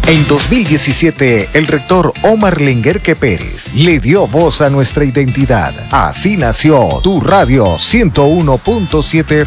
En 2017, el rector Omar Lenguerque Pérez le dio voz a nuestra identidad. Así nació Tu Radio 101.7